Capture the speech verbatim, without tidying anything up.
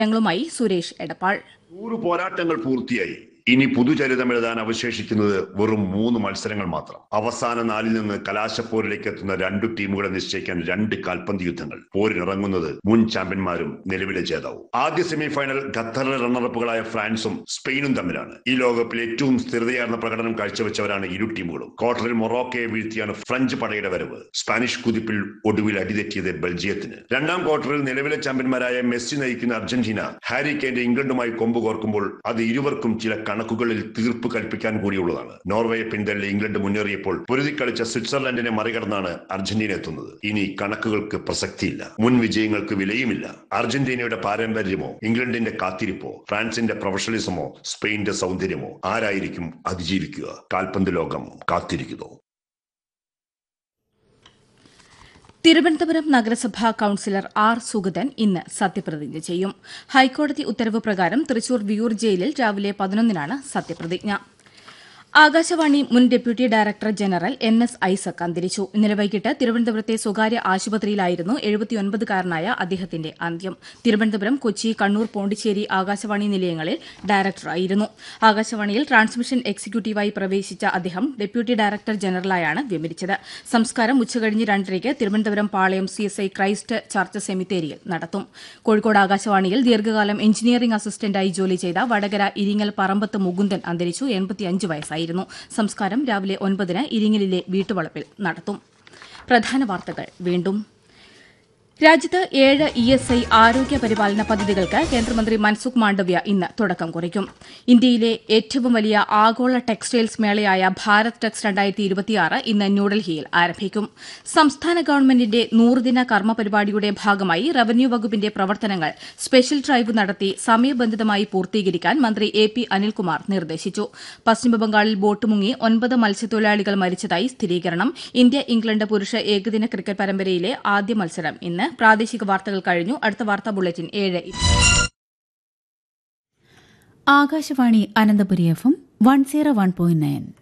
ങ്ങളുമായി സുരേഷ് എടപ്പാൾ. നൂറ് പോരാട്ടങ്ങൾ പൂർത്തിയായി. ഇനി പുതുചരിതം എഴുതാൻ അവശേഷിക്കുന്നത് വെറും മൂന്ന് മത്സരങ്ങൾ മാത്രം. അവസാന നാലിൽ നിന്ന് കലാശപ്പോരിലേക്ക് എത്തുന്ന രണ്ടു ടീമുകളെ നിശ്ചയിക്കാൻ രണ്ട് കാൽപന്ത് യുദ്ധങ്ങൾ. പോരിനിറങ്ങുന്നത് മുൻ ചാമ്പ്യന്മാരും നിലവിലെ ജേതാവും. ആദ്യ സെമി ഫൈനൽ ഖത്തറിലെ റണ്ണറപ്പുകളായ ഫ്രാൻസും സ്പെയിനും തമ്മിലാണ്. ഈ ലോകകപ്പിൽ ഏറ്റവും സ്ഥിരതയാർന്ന പ്രകടനം കാഴ്ചവെച്ചവരാണ് ഇരു ടീമുകളും. ക്വാർട്ടറിൽ മൊറോക്കയെ വീഴ്ത്തിയാണ് ഫ്രഞ്ച് പടയുടെ വരവ്. സ്പാനിഷ് കുതിപ്പിൽ ഒടുവിൽ അടിതെറ്റിയത് ബെൽജിയത്തിന്. രണ്ടാം ക്വാർട്ടറിൽ നിലവിലെ ചാമ്പ്യന്മാരായ മെസ്സി നയിക്കുന്ന അർജന്റീന ഹാരി കെയ്ന്റെ ഇംഗ്ലണ്ടുമായി കൊമ്പ് കോർക്കുമ്പോൾ അത് ഇരുവർക്കും ചില കണക്കുകളിൽ തീർപ്പ് കൽപ്പിക്കാൻ കൂടിയുള്ളതാണ്. നോർവേയെ പിന്തള്ളി ഇംഗ്ലണ്ട് മുന്നേറിയപ്പോൾ പൊരുതി കളിച്ച സ്വിറ്റ്സർലൻഡിനെ മറികടന്നാണ് അർജന്റീന എത്തുന്നത്. ഇനി കണക്കുകൾക്ക് പ്രസക്തിയില്ല, മുൻ വിജയങ്ങൾക്ക് വിലയുമില്ല. അർജന്റീനയുടെ പാരമ്പര്യമോ ഇംഗ്ലണ്ടിന്റെ കാത്തിരിപ്പോ ഫ്രാൻസിന്റെ പ്രൊഫഷണലിസമോ സ്പെയിന്റെ സൗന്ദര്യമോ ആരായിരിക്കും അതിജീവിക്കുക? കാൽപന്ത് ലോകം കാത്തിരിക്കുന്നു. തിരുവനന്തപുരം നഗരസഭാ കൌൺസിലർ ആർ സുഗതൻ ഇന്ന് സത്യപ്രതിജ്ഞ ചെയ്യും. ഹൈക്കോടതി ഉത്തരവ് പ്രകാരം തൃശൂർ വിയൂർ ജയിലിൽ രാവിലെ പതിനൊന്നിനാണ് സത്യപ്രതിജ്ഞ. ആകാശവാണി മുൻ deputy director general N S Isaac അന്തരിച്ചു. ഇന്നലെ വൈകിട്ട് തിരുവനന്തപുരത്തെ സ്വകാര്യ ആശുപത്രിയിലായിരുന്നു എഴുപത്തിയൊൻപതുകാരനായ അദ്ദേഹത്തിന്റെ അന്ത്യം. തിരുവനന്തപുരം, കൊച്ചി, കണ്ണൂർ, പോണ്ടിച്ചേരി ആകാശവാണി നിലയങ്ങളിൽ ഡയറക്ടറായിരുന്നു. ആകാശവാണിയിൽ ട്രാൻസ്മിഷൻ എക്സിക്യൂട്ടീവായി പ്രവേശിച്ച അദ്ദേഹം ഡെപ്യൂട്ടി ഡയറക്ടർ ജനറലായാണ് വിരമിച്ചത്. സംസ്കാരം ഉച്ചകഴിഞ്ഞ് രണ്ടരയ്ക്ക് Thiruvananthapuram Palayam C S I Christ church സെമിത്തേരിയിൽ നടത്തും. കോഴിക്കോട് ആകാശവാണിയിൽ ദീർഘകാലം എഞ്ചിനീയറിംഗ് അസിസ്റ്റന്റായി ജോലി ചെയ്ത വടകര ഇരിങ്ങൽ പറമ്പത്ത് മുകുന്ദൻ അന്തരിച്ചു. എൺപത്തിയഞ്ച് വയസ്സായി. സംസ്കാരം രാവിലെ ഒൻപതിന് ഇരിങ്ങലിലെ വീട്ടുവളപ്പിൽ നടത്തും. പ്രധാന വാർത്തകൾ വീണ്ടും. രാജ്യത്ത് ഏഴ് ഇ എസ് ഐ ആരോഗ്യ പരിപാലന പദ്ധതികൾക്ക് കേന്ദ്രമന്ത്രി മൻസുഖ് മാണ്ഡവ്യ ഇന്ന് തുടക്കം കുറിക്കും. ഇന്ത്യയിലെ ഏറ്റവും വലിയ ആഗോള ടെക്സ്റ്റൈൽസ് മേളയായ ഭാരത് ടെക്സ് രണ്ടായിരത്തി ഇരുപത്തിയാറ് ഇന്ന് ന്യൂഡൽഹിയിൽ ആരംഭിക്കും. സംസ്ഥാന ഗവൺമെന്റിന്റെ നൂറുദിന കർമ്മ പരിപാടിയുടെ ഭാഗമായി റവന്യൂ വകുപ്പിന്റെ പ്രവർത്തനങ്ങൾ സ്പെഷ്യൽ ഡ്രൈവ് നടത്തി സമയബന്ധിതമായി പൂർത്തീകരിക്കാൻ മന്ത്രി എ പി അനിൽകുമാർ നിർദ്ദേശിച്ചു. പശ്ചിമബംഗാളിൽ ബോട്ട് മുങ്ങി ഒൻപത് മത്സ്യത്തൊഴിലാളികൾ മരിച്ചതായി സ്ഥിരീകരണം. ഇന്ത്യ ഇംഗ്ലണ്ട് പുരുഷ ഏകദിന ക്രിക്കറ്റ് പരമ്പരയിലെ ആദ്യ മത്സരം ഇന്ന്. പ്രാദേശിക വാർത്തകൾ കഴിഞ്ഞു. അടുത്ത വാർത്താ ബുള്ളറ്റിൻ ഏഴ്. Akashvani Ananthapuri F M one zero one point nine.